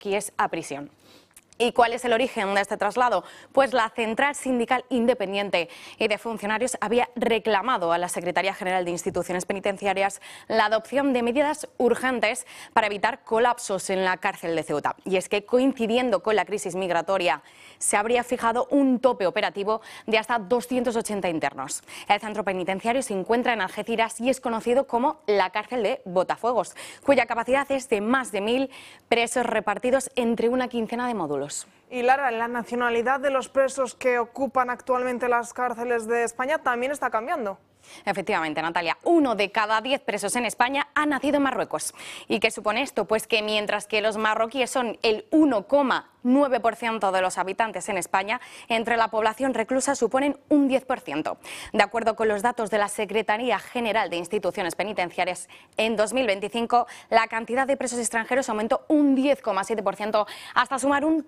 marroquíes a prisión. ¿Y cuál es el origen de este traslado? Pues la Central Sindical Independiente y de Funcionarios había reclamado a la Secretaría General de Instituciones Penitenciarias la adopción de medidas urgentes para evitar colapsos en la cárcel de Ceuta. Y es que, coincidiendo con la crisis migratoria, se habría fijado un tope operativo de hasta 280 internos. El centro penitenciario se encuentra en Algeciras y es conocido como la cárcel de Botafuegos, cuya capacidad es de más de 1000 presos repartidos entre una quincena de módulos. Y Lara, la nacionalidad de los presos que ocupan actualmente las cárceles de España también está cambiando. Efectivamente, Natalia, 1 de cada 10 presos en España ha nacido en Marruecos. ¿Y qué supone esto? Pues que mientras que los marroquíes son el 1,9% de los habitantes en España, entre la población reclusa suponen un 10%. De acuerdo con los datos de la Secretaría General de Instituciones Penitenciarias, en 2025 la cantidad de presos extranjeros aumentó un 10,7% hasta sumar un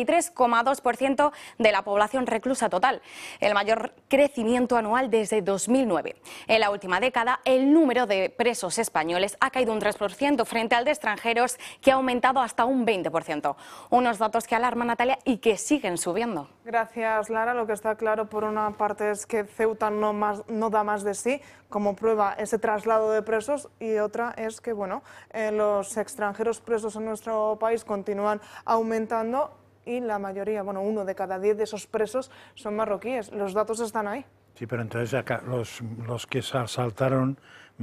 33,2% de la población reclusa total, el mayor crecimiento anual desde 2009. En la última década, el número de presos españoles ha caído un 3% frente al de extranjeros, que ha aumentado hasta un 20%. Unos datos que alarman, Natalia, y que siguen subiendo. Gracias, Lara. Lo que está claro, por una parte, es que Ceuta no da más de sí, como prueba ese traslado de presos, y otra es que los extranjeros presos en nuestro país continúan aumentando y la mayoría, 1 de cada 10 de esos presos son marroquíes. Los datos están ahí. Sí, pero entonces acá los que saltaron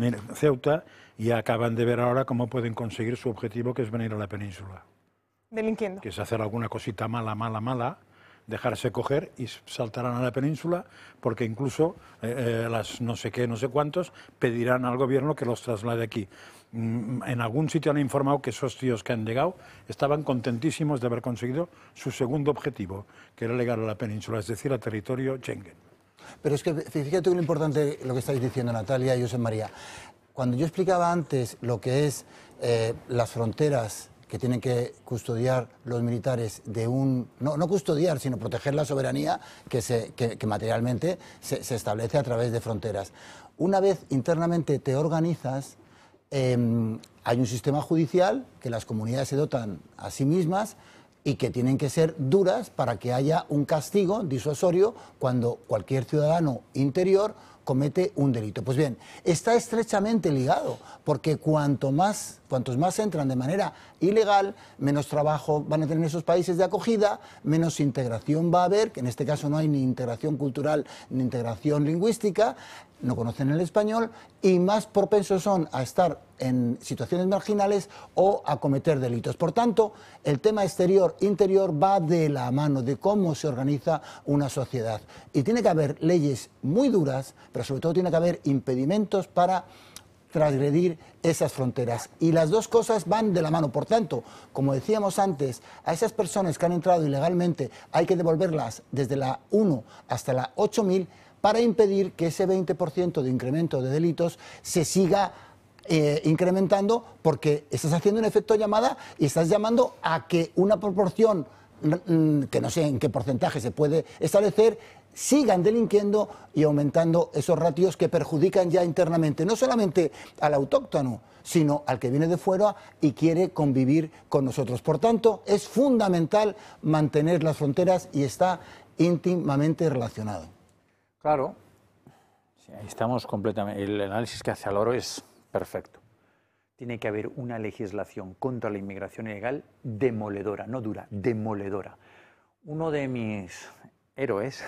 Ceuta y acaban de ver ahora cómo pueden conseguir su objetivo, que es venir a la península. Delinquiendo. Que es hacer alguna cosita mala, dejarse coger y saltarán a la península, porque incluso las no sé qué, no sé cuántos, pedirán al gobierno que los traslade aquí. En algún sitio han informado que esos tíos que han llegado estaban contentísimos de haber conseguido su segundo objetivo, que era llegar a la península, es decir, a territorio Schengen. Pero es que fíjate lo importante lo que estáis diciendo, Natalia y Josep María. Cuando yo explicaba antes lo que es las fronteras que tienen que custodiar los militares no custodiar, sino proteger la soberanía que materialmente se establece a través de fronteras. Una vez internamente te organizas, hay un sistema judicial que las comunidades se dotan a sí mismas y que tienen que ser duras para que haya un castigo disuasorio cuando cualquier ciudadano interior comete un delito. Pues bien, está estrechamente ligado, porque cuantos más entran de manera ilegal, menos trabajo van a tener esos países de acogida, menos integración va a haber, que en este caso no hay ni integración cultural ni integración lingüística, no conocen el español y más propensos son a estar en situaciones marginales o a cometer delitos. Por tanto, el tema exterior-interior va de la mano de cómo se organiza una sociedad. Y tiene que haber leyes muy duras, pero sobre todo tiene que haber impedimentos para transgredir esas fronteras. Y las dos cosas van de la mano. Por tanto, como decíamos antes, a esas personas que han entrado ilegalmente hay que devolverlas desde la 1 hasta la 8000 para impedir que ese 20% de incremento de delitos se siga incrementando, porque estás haciendo un efecto llamada y estás llamando a que una proporción, que no sé en qué porcentaje se puede establecer, sigan delinquiendo y aumentando esos ratios que perjudican ya internamente, no solamente al autóctono, sino al que viene de fuera y quiere convivir con nosotros. Por tanto, es fundamental mantener las fronteras y está íntimamente relacionado. Claro, sí, ahí estamos completamente. El análisis que hace Álvaro es perfecto. Tiene que haber una legislación contra la inmigración ilegal demoledora, no dura, demoledora. Uno de mis héroes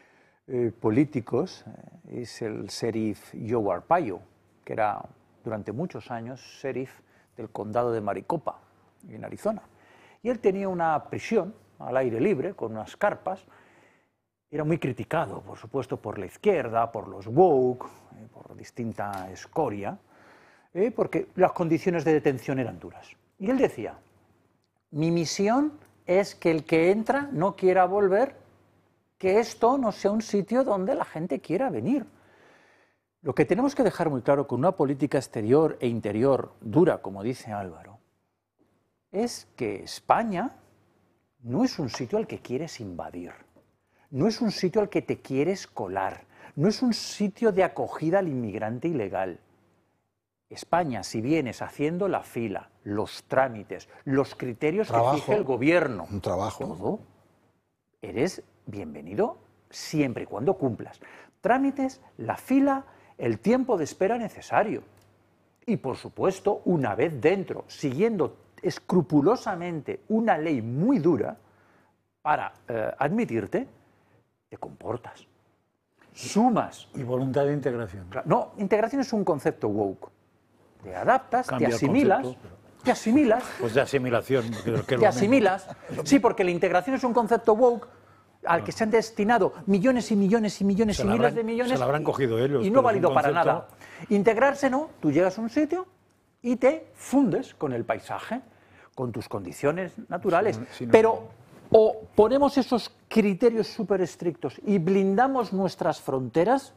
políticos es el sheriff Joe Arpaio, que era durante muchos años sheriff del condado de Maricopa, en Arizona. Y él tenía una prisión al aire libre, con unas carpas. Era muy criticado, por supuesto, por la izquierda, por los woke, por distinta escoria, porque las condiciones de detención eran duras. Y él decía, mi misión es que el que entra no quiera volver, que esto no sea un sitio donde la gente quiera venir. Lo que tenemos que dejar muy claro con una política exterior e interior dura, como dice Álvaro, es que España no es un sitio al que quieres invadir. No es un sitio al que te quieres colar, no es un sitio de acogida al inmigrante ilegal. España, si vienes haciendo la fila, los trámites, los criterios Trabajo. que fije el gobierno. Un trabajo. Todo. Eres bienvenido siempre y cuando cumplas. Trámites, la fila, el tiempo de espera necesario. Y por supuesto, una vez dentro, siguiendo escrupulosamente una ley muy dura para admitirte, te comportas. Sumas. Y voluntad de integración. No, integración es un concepto woke. Te adaptas, Cambia te el asimilas, concepto, pero- te asimilas, Pues de asimilación. Que te asimilas. Sí, porque la integración es un concepto woke al que se han destinado millones y millones y millones Se y la miles habrán- de millones se la habrán cogido ellos, y pero no es un válido para concepto- nada. Integrarse no, tú llegas a un sitio y te fundes con el paisaje, con tus condiciones naturales, Sí, no- pero o ponemos esos criterios súper estrictos y blindamos nuestras fronteras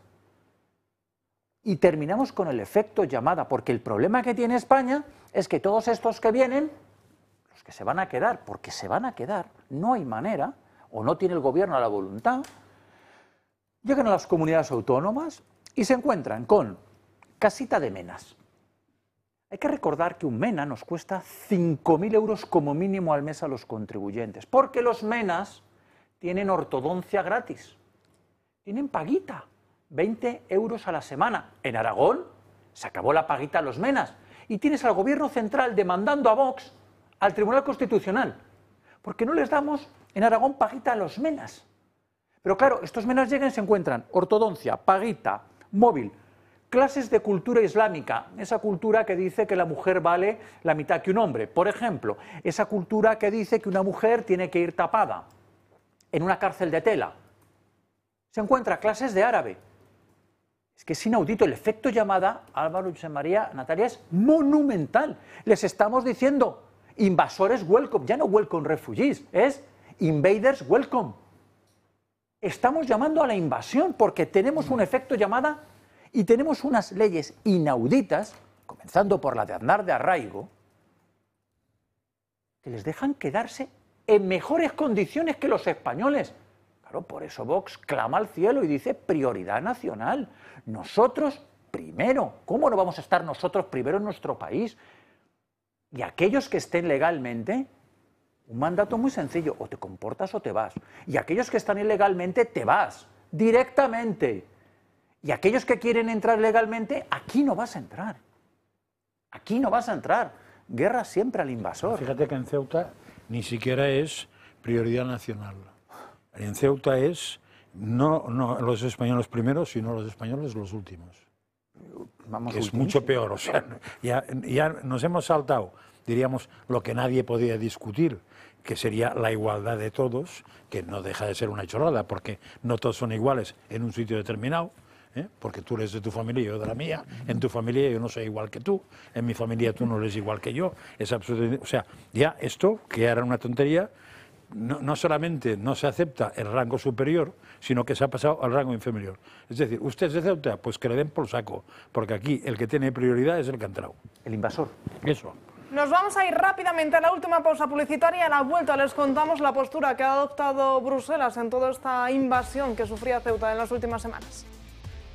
y terminamos con el efecto llamada, porque el problema que tiene España es que todos estos que vienen, los que se van a quedar, porque se van a quedar, no hay manera, o no tiene el gobierno la voluntad, llegan a las comunidades autónomas y se encuentran con casita de menas. Hay que recordar que un mena nos cuesta 5.000 euros como mínimo al mes a los contribuyentes, porque los menas tienen ortodoncia gratis, tienen paguita, 20 euros a la semana. En Aragón se acabó la paguita a los menas y tienes al gobierno central demandando a Vox al Tribunal Constitucional, porque no les damos en Aragón paguita a los menas. Pero claro, estos menas llegan y se encuentran ortodoncia, paguita, móvil, clases de cultura islámica, esa cultura que dice que la mujer vale la mitad que un hombre, por ejemplo, esa cultura que dice que una mujer tiene que ir tapada en una cárcel de tela. Se encuentra clases de árabe. Es que es inaudito, el efecto llamada, Álvaro, José María, Natalia, es monumental. Les estamos diciendo, invasores welcome, ya no welcome refugees, es invaders welcome. Estamos llamando a la invasión porque tenemos un efecto llamada y tenemos unas leyes inauditas, comenzando por la de Aznar de Arraigo, que les dejan quedarse en mejores condiciones que los españoles. Claro, por eso Vox clama al cielo y dice prioridad nacional. Nosotros primero. ¿Cómo no vamos a estar nosotros primero en nuestro país? Y aquellos que estén legalmente, un mandato muy sencillo, o te comportas o te vas. Y aquellos que están ilegalmente, te vas directamente. Y aquellos que quieren entrar legalmente, aquí no vas a entrar. Aquí no vas a entrar. Guerra siempre al invasor. Fíjate que en Ceuta ni siquiera es prioridad nacional. En Ceuta es no los españoles primeros, sino los españoles los últimos. Vamos Que es últimos. mucho peor. O sea, ya nos hemos saltado, diríamos, lo que nadie podía discutir, que sería la igualdad de todos, que no deja de ser una chorrada, porque no todos son iguales en un sitio determinado. Porque tú eres de tu familia y yo de la mía, en tu familia yo no soy igual que tú, en mi familia tú no eres igual que yo, es absolutamente, o sea, ya esto, que era una tontería, no solamente no se acepta el rango superior, sino que se ha pasado al rango inferior. Es decir, usted es de Ceuta, pues que le den por saco, porque aquí el que tiene prioridad es el que ha entrado. El invasor. Eso. Nos vamos a ir rápidamente a la última pausa publicitaria. A la vuelta les contamos la postura que ha adoptado Bruselas en toda esta invasión que sufría Ceuta en las últimas semanas.